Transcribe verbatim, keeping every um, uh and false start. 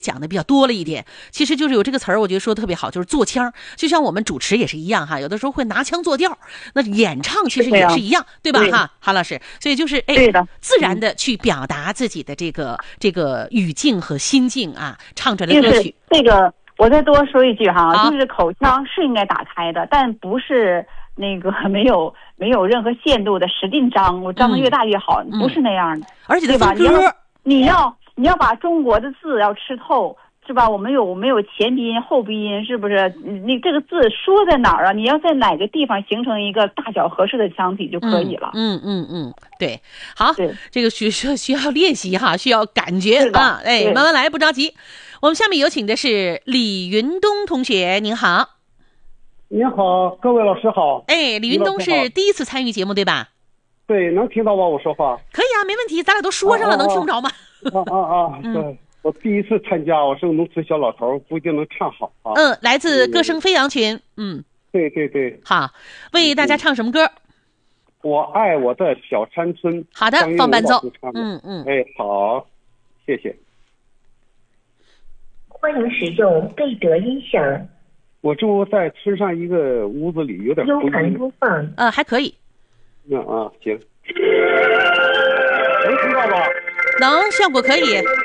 讲的比较多了一点，其实就是有这个词儿，我觉得说的特别好，就是做腔。就像我们主持也是一样哈，有的时候会拿腔作调，那演唱其实也是一样，对吧？ 对哈，韩老师，所以就是哎， 对的， 自然的去表达自己的这个、嗯、这个语境和心境啊，唱出来的歌曲。 这个我再多说一句哈，就是口腔是应该打开的，但不是那个没有没有任何限度的使劲张，我张得越大越好， 嗯、 不是那样的， 而且对吧？ 你要你要你要把中国的字要吃透，是吧？我们有我们有前鼻音后鼻音，是不是？你这个字说在哪儿啊？你要在哪个地方形成一个大小合适的腔体就可以了。 嗯嗯嗯, 嗯，对，好，这个需需需要练习哈，需要感觉啊，哎，慢慢来，不着急。我们下面有请的是李云东同学，您好。 您好，各位老师好。 哎，李云东是第一次参与节目对吧？ 对，能听到吗？我说话可以啊，没问题，咱俩都说上了，啊啊啊能听不着吗？ 啊啊啊！对、嗯，我第一次参加，我是个农村小老头，不一定能唱好啊。 嗯，来自歌声飞扬群。嗯， 对对对。 好，为大家唱什么歌？ 我爱我的小山村。 好的，放伴奏。 嗯嗯。哎，好，谢谢。 欢迎使用贝德音响。 我住在村上一个屋子里，有点优盘播放。 呃，还可以。 嗯啊，行。能听到吧？ 能，效果可以。